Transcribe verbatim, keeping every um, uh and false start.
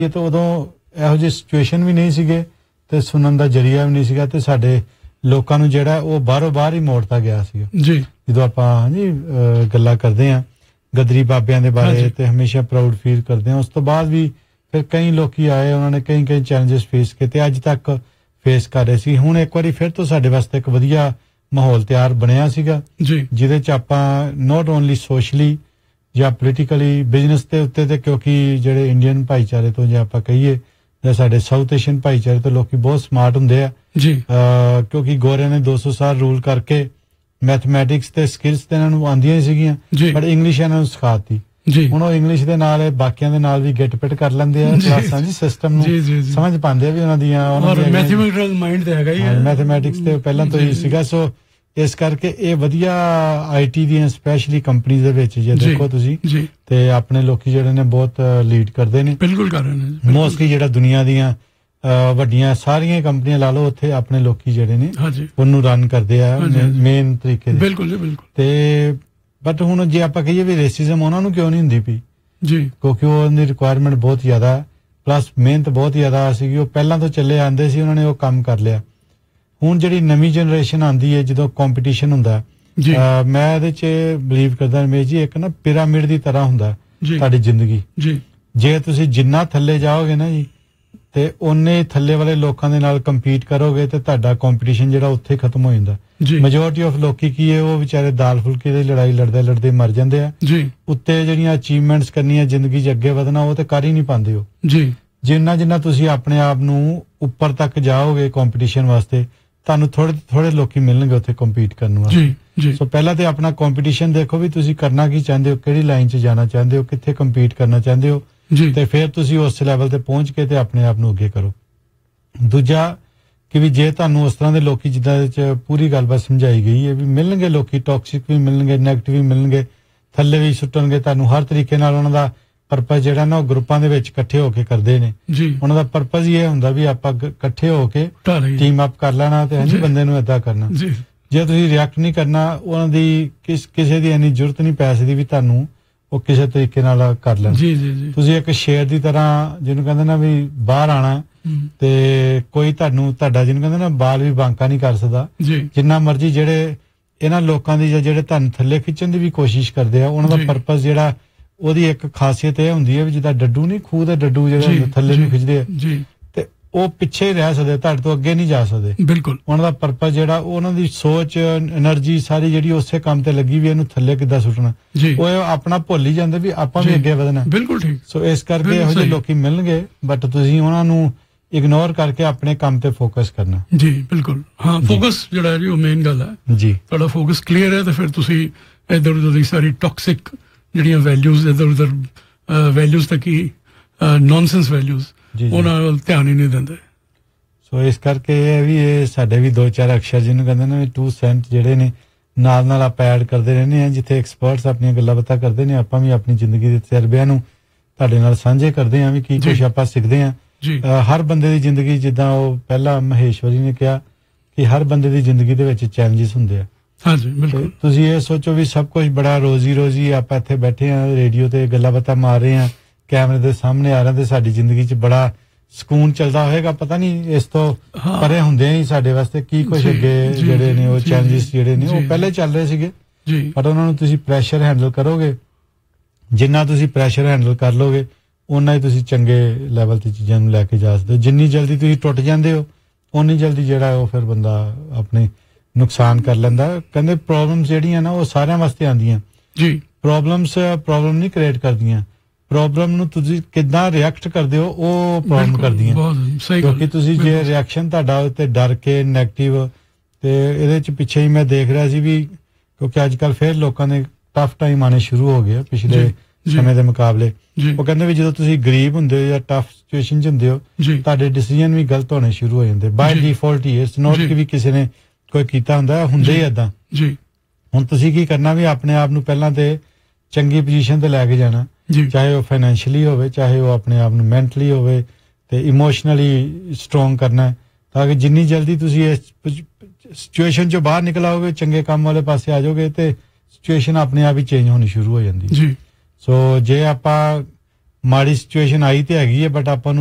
ਇਹ ਤਾਂ ਉਦੋਂ ਇਹੋ ਜਿਹੀ ਸਿਚੁਏਸ਼ਨ ਵੀ ਨਹੀਂ ਸੀਗੇ ਤੇ ਸੁਣਨ ਦਾ ਜਰੀਆ ਵੀ ਨਹੀਂ ਸੀਗਾ ਤੇ ਸਾਡੇ ਲੋਕਾਂ ਨੂੰ ਜਿਹੜਾ ਉਹ ਬਾਹਰੋਂ ਬਾਹਰ ਹੀ ਮੋੜਤਾ ਗਿਆ ਸੀਗਾ ਜੀ ਜਦੋਂ ਆਪਾਂ ਹਾਂਜੀ ਗੱਲਾਂ ਕਰਦੇ ਆ ਗਦਰੀ ਬਾਬਿਆਂ ਦੇ ਬਾਰੇ ਤੇ ਹਮੇਸ਼ਾ ਪ੍ਰਾਊਡ ਫੀਲ ਕਰਦੇ ਆ ਉਸ ਤੋਂ ਬਾਅਦ ਵੀ ਫਿਰ ਕਈ ਲੋਕੀ ਆਏ ਉਹਨਾਂ ਨੇ ਕਈ ਕਈ ਚੈਲੰਜਸ ਫੇਸ ਕੀਤੇ ਅੱਜ ਤੱਕ ਫੇਸ ਕਰ ਰਹੇ ਸੀ ਹੁਣ ਇੱਕ ਵਾਰੀ ਫਿਰ ਤੋਂ ਸਾਡੇ ਵਾਸਤੇ ਇੱਕ ਵਧੀਆ ਮਾਹੌਲ ਤਿਆਰ ਬਣਿਆ ਸੀਗਾ ਜੀ ਜਿਹਦੇ ਚ ਆਪਾਂ ਨੋਟ ਓਨਲੀ ਸੋਸ਼ਲੀ ਜਾਂ ਪੋਲੀਟੀਕਲੀ ਬਿਜ਼ਨਸ ਦੇ ਉੱਤੇ ਤੇ ਕਿਉਂਕਿ ਜਿਹੜੇ ਇੰਡੀਅਨ ਭਾਈਚਾਰੇ ਤੋਂ ਜੇ ਆਪਾਂ ਕਹੀਏ ਜਾਂ ਸਾਡੇ ਸਾਊਥ ਏਸ਼ੀਅਨ ਭਾਈਚਾਰੇ ਤੋਂ ਲੋਕੀ ਬਹੁਤ ਸਮਾਰਟ ਹੁੰਦੇ ਆ ਜੀ ਕਿਉਂਕਿ ਗੋਰਿਆਂ ਨੇ ਦੋ ਸੌ ਸਾਲ ਰੂਲ ਕਰਕੇ ਮੈਥਮੈਟਿਕਸ ਤੇ ਸਕਿੱਲਸ ਤੇ ਇਹਨਾਂ ਨੂੰ ਆਉਂਦੀਆਂ ਹੀ ਸੀਗੀਆਂ ਪਰ ਇੰਗਲਿਸ਼ ਇਹਨਾਂ ਨੂੰ ਸਿਖਾਤੀ ਹੁਣ ਉਹ ਇੰਗਲਿਸ਼ ਦੇ ਨਾਲ ਬਾਕੀਆਂ ਦੇ ਨਾਲ ਵੀ ਗਿੱਟ ਪਿੱਟ ਕਰ ਲੈਂਦੇ ਆ ਕਲਾਸਾਂ ਜੀ ਸਿਸਟਮ ਨੂੰ ਸਮਝ ਪਾਉਂਦੇ ਆ ਵੀ ਉਹਨਾਂ ਦੀਆਂ ਉਹਨਾਂ ਦੀ ਮੈਥਮੈਟਿਕਲ ਮਾਈਂਡ ਤੇ ਹੈਗਾ ਹੀ ਹੈ ਮੈਥਮੈਟਿਕਸ ਤੇ ਪਹਿਲਾਂ ਤੋਂ ਹੀ ਸੀਗਾ ਸੋ ਇਸ ਕਰਕੇ ਇਹ ਵਧੀਆ ਆਈਟੀ ਦੀਆਂ ਸਪੈਸ਼ਲੀ ਕੰਪਨੀਆਂ ਦੇ ਵਿੱਚ ਜੇ ਦੇਖੋ ਤੁਸੀਂ ਤੇ ਆਪਣੇ ਲੋਕੀ ਜਿਹੜੇ ਨੇ ਬਹੁਤ ਲੀਡ ਕਰਦੇ ਨੇ ਬਿਲਕੁਲ ਕਰ ਰਹੇ ਨੇ ਮੋਸਟਲੀ ਜਿਹੜਾ ਦੁਨੀਆ ਦੀਆਂ ਵੱਡੀਆਂ ਸਾਰੀਆਂ ਕੰਪਨੀਆਂ ਲਾ ਲਓ ਉੱਥੇ ਆਪਣੇ ਲੋਕੀ ਜਿਹੜੇ ਨੇ ਉਹਨੂੰ ਰਨ ਕਰਦੇ ਆ ਮੇਨ ਤਰੀਕੇ ਬਿਲਕੁਲ ਜੀ ਬਿਲਕੁਲ ਤੇ ਬਟ ਹੁਣ ਜੇ ਆਪਾਂ ਕਹੀਏ ਵੀ ਰੇਸਿਜ਼ਮ ਉਹਨਾਂ ਨੂੰ ਕਿਉਂ ਨਹੀਂ ਹੁੰਦੀ ਪਈ ਜੀ ਕਿਉਂਕਿ ਉਹਦੀ ਰਿਕੁਆਇਰਮੈਂਟ ਬਹੁਤ ਜ਼ਿਆਦਾ ਪਲੱਸ ਮਿਹਨਤ ਬਹੁਤ ਜ਼ਿਆਦਾ ਸੀਗੀ ਉਹ ਪਹਿਲਾਂ ਤੋਂ ਚੱਲੇ ਆਂਦੇ ਸੀ ਉਹਨਾਂ ਨੇ ਉਹ ਕੰਮ ਕਰ ਲਿਆ ਹੁਣ ਜਿਹੜੀ ਨਵੀਂ ਜਨਰੇਸ਼ਨ ਆਂਦੀ ਹੈ ਜਦੋਂ ਕੰਪੀਟੀਸ਼ਨ ਹੁੰਦਾ ਮੈਂ ਇਹਦੇ ਚ ਬਲੀਵ ਕਰਦਾ ਰਮੇਸ਼ ਜੀ ਇੱਕ ਨਾ ਪਿਰਾਮਿਡ ਦੀ ਤਰ੍ਹਾਂ ਹੁੰਦਾ ਤੁਹਾਡੀ ਜ਼ਿੰਦਗੀ ਜੇ ਤੁਸੀਂ ਜਿੰਨਾ ਥੱਲੇ ਜਾਓਗੇ ਨਾ ਜੀ ਤੇ ਉਹਨੇ ਥੱਲੇ ਵਾਲੇ ਲੋਕਾਂ ਦੇ ਨਾਲ ਕੰਪੀਟ ਕਰੋਗੇ ਤੇ ਤੁਹਾਡਾ ਕੰਪੀਟੀਸ਼ਨ ਜਿਹੜਾ ਉੱਥੇ ਖਤਮ ਹੋ ਜਾਂਦਾ ਮੈਜੋਰਟੀ ਆਫ ਲੋਕੀ ਕੀ ਹੈ ਉਹ ਵਿਚਾਰੇ ਦਾਲ ਫੁਲਕੇ ਦੀ ਲੜਾਈ ਲੜਦੇ ਲੜਦੇ ਮਰ ਜਾਂਦੇ ਆ ਉੱਤੇ ਜਿਹੜੀਆਂ ਅਚੀਵਮੈਂਟਸ ਕਰਨੀਆਂ ਜ਼ਿੰਦਗੀ 'ਚ ਅੱਗੇ ਵਧਣਾ ਉਹ ਤੇ ਕਰ ਹੀ ਨਹੀਂ ਪਾਉਂਦੇ ਹੋ ਜਿੰਨਾ ਜਿੰਨਾ ਤੁਸੀਂ ਆਪਣੇ ਆਪ ਨੂੰ ਉੱਪਰ ਤੱਕ ਜਾਓਗੇ ਕੰਪੀਟੀਸ਼ਨ ਵਾਸਤੇ ਤੁਹਾਨੂੰ ਥੋੜੇ ਥੋੜੇ ਲੋਕੀ ਮਿਲਣਗੇ ਉੱਥੇ ਕੰਪੀਟ ਕਰਨ ਵਾਸਤੇ ਸੋ ਪਹਿਲਾਂ ਤੇ ਆਪਣਾ ਕੰਪੀਟੀਸ਼ਨ ਦੇਖੋ ਵੀ ਤੁਸੀਂ ਕਰਨਾ ਕੀ ਚਾਹੁੰਦੇ ਹੋ ਕਿਹੜੀ ਲਾਈਨ 'ਚ ਜਾਣਾ ਚਾਹੁੰਦੇ ਹੋ ਕਿੱਥੇ ਕੰਪੀਟ ਕਰਨਾ ਚਾਹੁੰਦੇ ਹੋ ਤੇ ਫਿਰ ਤੁਸੀਂ ਉਸ ਲੈਵਲ ਤੇ ਪਹੁੰਚ ਕੇ ਤੇ ਆਪਣੇ ਆਪ ਨੂੰ ਅੱਗੇ ਕਰੋ ਦੂਜਾ ਕਿ ਵੀ ਜੇ ਤੁਹਾਨੂੰ ਉਸ ਤਰ੍ਹਾਂ ਦੇ ਲੋਕੀ ਜਿੱਦਾਂ ਦੇ ਚ ਪੂਰੀ ਗੱਲਬਾਤ ਸਮਝਾਈ ਗਈ ਹੈ ਵੀ ਮਿਲਣਗੇ ਲੋਕੀ ਟੌਕਸਿਕ ਵੀ ਮਿਲਣਗੇ ਨੈਗੇਟਿਵ ਵੀ ਮਿਲਣਗੇ ਥੱਲੇ ਵੀ ਸੁੱਟਣਗੇ ਤੁਹਾਨੂੰ ਹਰ ਤਰੀਕੇ ਨਾਲ ਉਹਨਾਂ ਦਾ ਪਰਪਸ ਜਿਹੜਾ ਨਾ ਉਹ ਗਰੁੱਪਾਂ ਦੇ ਵਿੱਚ ਇਕੱਠੇ ਹੋ ਕੇ ਕਰਦੇ ਨੇ ਉਹਨਾਂ ਦਾ ਪਰਪਸ ਇਹ ਹੁੰਦਾ ਵੀ ਆਪਾਂ ਇਕੱਠੇ ਹੋ ਕੇ ਟੀਮ ਅਪ ਕਰ ਲੈਣਾ ਤੇ ਹਾਂਜੀ ਬੰਦੇ ਨੂੰ ਏਦਾਂ ਕਰਨਾ ਜੇ ਤੁਸੀਂ ਰਿਐਕਟ ਨਹੀਂ ਕਰਨਾ ਉਹਨਾਂ ਦੀ ਕਿਸ ਕਿਸੇ ਦੀ ਇੰਨੀ ਜ਼ਰੂਰਤ ਨਹੀਂ ਪੈ ਸਕਦੀ ਵੀ ਤੁਹਾਨੂੰ ਉਹ ਕਿਸੇ ਤਰੀਕੇ ਨਾਲ ਕਰ ਲੈਣ ਤੁਸੀਂ ਇੱਕ ਸ਼ੇਰ ਦੀ ਤਰ੍ਹਾਂ ਜਿਹਨੂੰ ਕਹਿੰਦੇ ਨਾ ਵੀ ਬਾਹਰ ਆਣਾ ਤੇ ਕੋਈ ਤੁਹਾਨੂੰ ਤੁਹਾਡਾ ਜਿਹਨੂੰ ਕਹਿੰਦੇ ਨਾ ਬਾਲ ਵੀ ਬਾਂਕਾ ਨਹੀਂ ਕਰ ਸਕਦਾ ਜਿੰਨਾ ਮਰਜ਼ੀ ਜਿਹੜੇ ਇਹਨਾਂ ਲੋਕਾਂ ਦੀ ਜਾਂ ਜਿਹੜੇ ਤੁਹਾਨੂੰ ਥੱਲੇ ਖਿੱਚਣ ਦੀ ਵੀ ਕੋਸ਼ਿਸ਼ ਕਰਦੇ ਆ ਉਹਨਾਂ ਦਾ ਪਰਪਸ ਜਿਹੜਾ ਉਹਦੀ ਇੱਕ ਖਾਸੀਅਤ ਇਹ ਹੁੰਦੀ ਹੈ ਵੀ ਜਿੱਦਾਂ ਡੱਡੂ ਨਹੀਂ ਖੂਹ ਦੇ ਡੱਡੂ ਜਿਹੜੇ ਥੱਲੇ ਨੂੰ ਖਿੱਚਦੇ ਆ ਤੇ ਉਹ ਪਿੱਛੇ ਹੀ ਰਹਿ ਸਕਦੇ ਤੁਹਾਡੇ ਤੋਂ ਅੱਗੇ ਨਹੀਂ ਜਾ ਸਕਦੇ ਬਿਲਕੁਲ ਉਹਨਾਂ ਦਾ ਪਰਪਸ ਜਿਹੜਾ ਉਹਨਾਂ ਦੀ ਸੋਚ એનર્ਜੀ ਸਾਰੀ ਜਿਹੜੀ ਉਸੇ ਕੰਮ ਤੇ ਲੱਗੀ ਵੀ ਇਹਨੂੰ ਥੱਲੇ ਕਿੱਦਾਂ ਸੁੱਟਣਾ ਉਹ ਆਪਣਾ ਭੁੱਲ ਹੀ ਜਾਂਦੇ ਵੀ ਆਪਾਂ ਵੀ ਅੱਗੇ ਵਧਣਾ ਬਿਲਕੁਲ ਠੀਕ ਸੋ ਇਸ ਕਰਕੇ ਇਹੋ ਜਿਹੇ ਲੋਕੀ ਮਿਲਣਗੇ ਬਟ ਤੁਸੀਂ ਉਹਨਾਂ ਨੂੰ ਇਗਨੋਰ ਕਰਕੇ ਆਪਣੇ ਕੰਮ ਤੇ ਫੋਕਸ ਕਰਨਾ ਜੀ ਬਿਲਕੁਲ ਹਾਂ ਫੋਕਸ ਜਿਹੜਾ ਹੈ ਉਹ ਮੇਨ ਗੱਲ ਹੈ ਜੀ ਤੁਹਾਡਾ ਫੋਕਸ ਕਲੀਅਰ ਹੈ ਤੇ ਫਿਰ ਤੁਸੀਂ ਇਧਰ ਉਧਰ ਦੀ ਸਾਰੀ ਟੌਕਸਿਕ ਜਿਹੜੀਆਂ ਵੈਲਿਊਜ਼ ਇਧਰ ਉਧਰ ਵੈਲਿਊਜ਼ ਤੱਕ ਹੀ ਨੌਨਸੈਂਸ ਵੈਲਿਊਜ਼ ਉਹਨਾਂ ਵੱਲ ਧਿਆਨ ਹੀ ਨਹੀਂ ਦਿੰਦੇ ਸੋ ਇਸ ਕਰਕੇ ਇਹ ਵੀ ਇਹ ਸਾਡੇ ਵੀ ਦੋ ਚਾਰ ਅਕਸ਼ਰ ਜਿਹਨੂੰ ਕਹਿੰਦੇ ਨੇ ਟੂ ਸੈਂਟ ਜਿਹੜੇ ਨੇ ਨਾਲ ਨਾਲ ਆਪਾਂ ਐਡ ਕਰਦੇ ਰਹਿੰਦੇ ਆ ਜਿੱਥੇ ਐਕਸਪਰਟਸ ਆਪਣੀਆਂ ਗੱਲਾਂ ਬਾਤਾਂ ਕਰਦੇ ਨੇ ਆਪਾਂ ਵੀ ਆਪਣੀ ਜ਼ਿੰਦਗੀ ਦੇ ਤਜਰਬਿਆਂ ਨੂੰ ਤੁਹਾਡੇ ਨਾਲ ਸਾਂਝੇ ਕਰਦੇ ਆ ਵੀ ਕੀ ਕੁਝ ਆਪਾਂ ਸਿੱਖਦੇ ਆ ਹਰ ਬੰਦੇ ਦੀ ਜ਼ਿੰਦਗੀ ਜਿੱਦਾਂ ਉਹ ਪਹਿਲਾਂ ਮਹੇਸ਼ਵਰੀ ਨੇ ਕਿਹਾ ਕਿ ਹਰ ਬੰਦੇ ਦੀ ਜ਼ਿੰਦਗੀ ਦੇ ਵਿੱਚ ਚੈਲੰਜਸ ਹੁੰਦੇ ਆ ਹਾਂਜੀ ਬਿਲਕੁਲ ਤੁਸੀਂ ਇਹ ਸੋਚੋ ਵੀ ਸਭ ਕੁਝ ਬੜਾ ਰੋਜ਼ੀ ਰੋਜ਼ੀ ਆਪਾਂ ਇੱਥੇ ਬੈਠੇ ਆ ਰੇਡੀਓ ਤੇ ਗੱਲਾਂ ਬਾਤਾਂ ਮਾਰ ਰਹੇ ਆ ਕੈਮਰੇ ਦੇ ਸਾਹਮਣੇ ਆ ਰਹੇ ਤੇ ਸਾਡੀ ਜ਼ਿੰਦਗੀ 'ਚ ਬੜਾ ਸਕੂਨ ਚੱਲਦਾ ਹੋਏਗਾ ਪਤਾ ਨਹੀਂ ਇਸ ਤੋਂ ਪਰੇ ਹੁੰਦੇ ਹੀ ਸਾਡੇ ਵਾਸਤੇ ਕੀ ਕੁਝ ਅੱਗੇ ਜਿਹੜੇ ਨੇ ਉਹ ਚੈਲੰਜਸ ਜਿਹੜੇ ਨੇ ਉਹ ਪਹਿਲੇ ਚੱਲ ਰਹੇ ਸੀਗੇ ਪਰ ਉਹਨਾਂ ਨੂੰ ਤੁਸੀਂ ਪ੍ਰੈਸ਼ਰ ਹੈਂਡਲ ਕਰੋਗੇ ਜਿੰਨਾ ਤੁਸੀਂ ਪ੍ਰੈਸ਼ਰ ਹੈਂਡਲ ਕਰ ਲੋਗੇ ਉਨਾ ਹੀ ਤੁਸੀਂ ਚੰਗੇ ਲੈਵਲ ਤੇ ਚੀਜ਼ਾਂ ਨੂੰ ਲੈ ਕੇ ਜਾ ਸਕਦੇ ਹੋ ਜਿੰਨੀ ਜਲਦੀ ਤੁਸੀਂ ਟੁੱਟ ਜਾਂਦੇ ਹੋ ਉਨੀ ਜਲਦੀ ਜਿਹੜਾ ਉਹ ਫਿਰ ਬੰਦਾ ਆਪਣੇ ਨੁਕਸਾਨ ਕਰ ਲੈਂਦਾ ਕਹਿੰਦੇ ਪ੍ਰੋਬਲਮਸ ਜਿਹੜੀਆਂ ਨਾ ਉਹ ਸਾਰਿਆਂ ਵਾਸਤੇ ਆਉਂਦੀਆਂ ਜੀ ਪ੍ਰੋਬਲਮਸ ਪ੍ਰੋਬਲਮ ਨਹੀਂ ਕ੍ਰੀਏਟ ਕਰਦੀਆਂ ਪ੍ਰੋਬਲਮ ਨੂੰ ਤੁਸੀਂ ਕਿੱਦਾਂ ਰਿਐਕਟ ਕਰਦੇ ਹੋ ਉਹ ਪ੍ਰੋਬਲਮ ਕਰਦੀਆਂ ਕਿਉਂਕਿ ਤੁਸੀਂ ਜੇ ਰਿਐਕਸ਼ਨ ਤੁਹਾਡਾ ਉੱਤੇ ਡਰ ਕੇ ਨੈਗੇਟਿਵ ਤੇ ਇਹਦੇ ਚ ਪਿੱਛੇ ਹੀ ਮੈਂ ਦੇਖ ਰਿਹਾ ਸੀ ਵੀ ਕਿਉਂਕਿ ਅੱਜ ਕੱਲ ਫਿਰ ਲੋਕਾਂ ਦੇ ਟਫ ਟਾਈਮ ਆਣੇ ਸ਼ੁਰੂ ਹੋ ਗਏ ਪਿਛਲੇ ਸਮੇਂ ਦੇ ਮੁਕਾਬਲੇ ਉਹ ਕਹਿੰਦੇ ਵੀ ਜਦੋਂ ਤੁਸੀਂ ਗਰੀਬ ਹੁੰਦੇ ਹੋ ਜਾਂ ਟਫ ਸਿਚੁਏਸ਼ਨ ਚ ਹੁੰਦੇ ਹੋ ਤੁਹਾਡੇ ਡਿਸੀਜਨ ਵੀ ਗਲਤ ਹੋਣੇ ਸ਼ੁਰੂ ਹੋ ਜਾਂਦੇ ਬਾਈ ਡਿਫਾਲਟ ਹੀ ਇਟਸ ਨੋਟ ਕਿ ਵੀ ਕਿਸੇ ਨੇ ਕੋਈ ਕੀਤਾ ਹੁੰਦਾ ਹੁੰਦੇ ਹੀ ਏਦਾਂ ਹੁਣ ਤੁਸੀਂ ਕੀ ਕਰਨਾ ਵੀ ਆਪਣੇ ਆਪ ਨੂੰ ਪਹਿਲਾਂ ਤੇ ਚੰਗੀ ਪੋਜੀਸ਼ਨ ਤੇ ਲੈ ਕੇ ਜਾਣਾ ਚਾਹੇ ਉਹ ਫਾਈਨੈਂਸ਼ੀਅਲੀ ਹੋਵੇ ਚਾਹੇ ਉਹ ਆਪਣੇ ਆਪ ਨੂੰ ਮੈਂਟਲੀ ਹੋਵੇ ਤੇ ਇਮੋਸ਼ਨਲੀ ਸਟਰੋਂਗ ਕਰਨਾ ਤਾਂ ਕਿ ਜਿੰਨੀ ਜਲਦੀ ਤੁਸੀਂ ਇਸ ਸਿਚੁਏਸ਼ਨ ਚੋਂ ਬਾਹਰ ਨਿਕਲ ਆਓਗੇ ਚੰਗੇ ਕੰਮ ਵਾਲੇ ਪਾਸੇ ਆ ਜਾਓਗੇ ਤੇ ਸਿਚੁਏਸ਼ਨ ਆਪਣੇ ਆਪ ਹੀ ਚੇਂਜ ਹੋਣੀ ਸ਼ੁਰੂ ਹੋ ਜਾਂਦੀ ਜੀ ਸੋ ਜੇ ਆਪਾਂ ਮਾੜੀ ਸਿਚੁਏਸ਼ਨ ਆਈ ਤੇ ਹੈਗੀ ਹੈ, ਬਟ ਆਪਾਂ ਨੂੰ